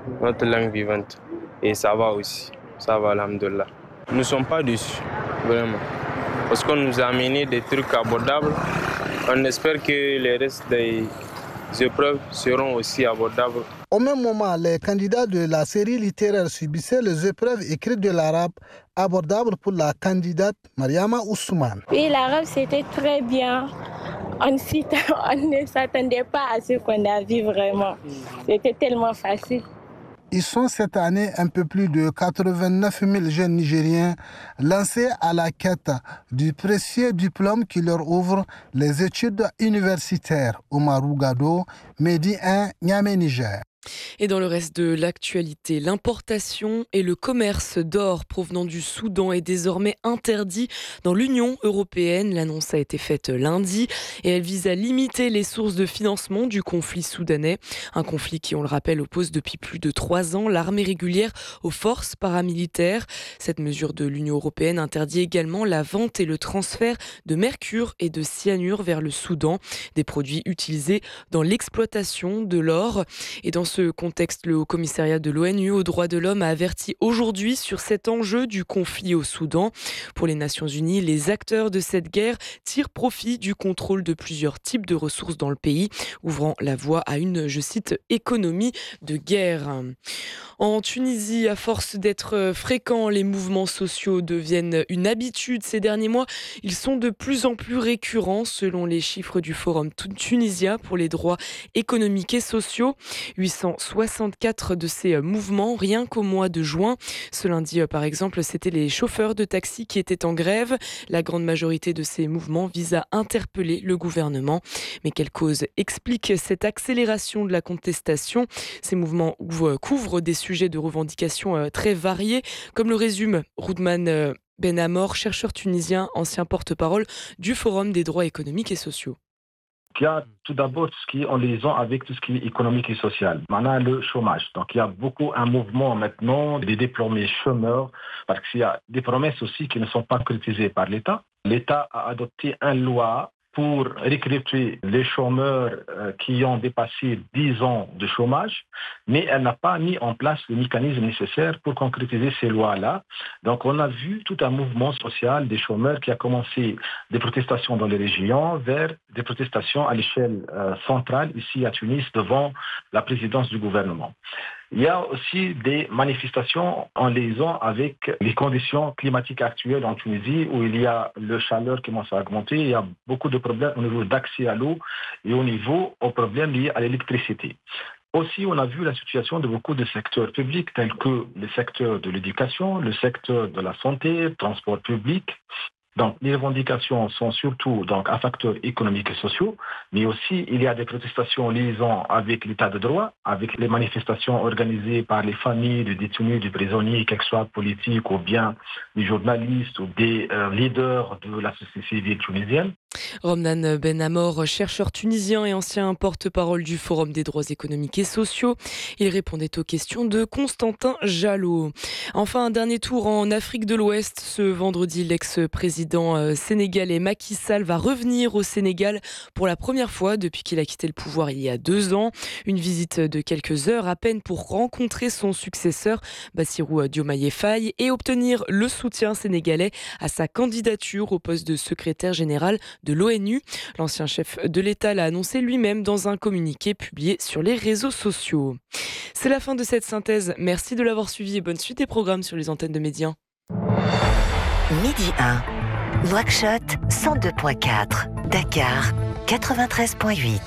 notre langue vivante. Et ça va aussi, ça va, alhamdoulilah. Nous ne sommes pas déçus, vraiment. Parce qu'on nous a amené des trucs abordables. On espère que les restes des épreuves seront aussi abordables. Au même moment, les candidats de la série littéraire subissaient les épreuves écrites de l'arabe abordables pour la candidate Mariama Ousmane. Oui, l'arabe c'était très bien. On ne s'attendait pas à ce qu'on a vu vraiment. C'était tellement facile. Ils sont cette année un peu plus de 89 000 jeunes Nigériens lancés à la quête du précieux diplôme qui leur ouvre les études universitaires. Oumarou Gado, Medi 1, Niamey, Niger. Et dans le reste de l'actualité, l'importation et le commerce d'or provenant du Soudan est désormais interdit dans l'Union européenne. L'annonce a été faite lundi et elle vise à limiter les sources de financement du conflit soudanais. Un conflit qui, on le rappelle, oppose depuis plus de 3 ans l'armée régulière aux forces paramilitaires. Cette mesure de l'Union européenne interdit également la vente et le transfert de mercure et de cyanure vers le Soudan, des produits utilisés dans l'exploitation de l'or. Et dans ce contexte, le Haut-Commissariat de l'ONU aux droits de l'homme a averti aujourd'hui sur cet enjeu du conflit au Soudan. Pour les Nations Unies, les acteurs de cette guerre tirent profit du contrôle de plusieurs types de ressources dans le pays, ouvrant la voie à une, je cite, économie de guerre. En Tunisie, à force d'être fréquents, les mouvements sociaux deviennent une habitude ces derniers mois. Ils sont de plus en plus récurrents selon les chiffres du Forum tunisien pour les droits économiques et sociaux. 864 de ces mouvements rien qu'au mois de juin. Ce lundi, par exemple, c'était les chauffeurs de taxi qui étaient en grève. La grande majorité de ces mouvements vise à interpeller le gouvernement. Mais quelle cause explique cette accélération de la contestation ? Ces mouvements couvrent des sujets de revendication très variés, comme le résume Roudman Benamor, chercheur tunisien, ancien porte-parole du Forum des droits économiques et sociaux. Il y a tout d'abord tout ce qui est en liaison avec tout ce qui est économique et social. Maintenant, le chômage. Donc, il y a beaucoup un mouvement maintenant des diplômés chômeurs, parce qu'il y a des promesses aussi qui ne sont pas concrétisées par l'État. L'État a adopté une loi pour recruter les chômeurs qui ont dépassé 10 ans de chômage, mais elle n'a pas mis en place le mécanisme nécessaire pour concrétiser ces lois-là. Donc on a vu tout un mouvement social des chômeurs qui a commencé des protestations dans les régions vers des protestations à l'échelle centrale, ici à Tunis, devant la présidence du gouvernement. Il y a aussi des manifestations en liaison avec les conditions climatiques actuelles en Tunisie, où il y a le chaleur qui commence à augmenter, il y a beaucoup de problèmes au niveau d'accès à l'eau et au niveau aux problèmes liés à l'électricité. Aussi, on a vu la situation de beaucoup de secteurs publics, tels que le secteur de l'éducation, le secteur de la santé, le transport public. Donc, les revendications sont surtout à facteurs économiques et sociaux, mais aussi il y a des protestations en liaison avec l'état de droit, avec les manifestations organisées par les familles des détenus, des prisonniers, qu'ils soient politiques ou bien des journalistes ou des leaders de la société civile tunisienne. Roudman Benamor, chercheur tunisien et ancien porte-parole du Forum des droits économiques et sociaux. Il répondait aux questions de Constantin Jalot. Enfin, un dernier tour en Afrique de l'Ouest. Ce vendredi, l'ex-président sénégalais Macky Sall va revenir au Sénégal pour la première fois depuis qu'il a quitté le pouvoir il y a 2 ans. Une visite de quelques heures à peine pour rencontrer son successeur, Bassirou Diomaye Faye, et obtenir le soutien sénégalais à sa candidature au poste de secrétaire général de l'ONU. L'ancien chef de l'État l'a annoncé lui-même dans un communiqué publié sur les réseaux sociaux. C'est la fin de cette synthèse. Merci de l'avoir suivi et bonne suite des programmes sur les antennes de Média. Midi 1, Nouakchott 102.4, Dakar 93.8.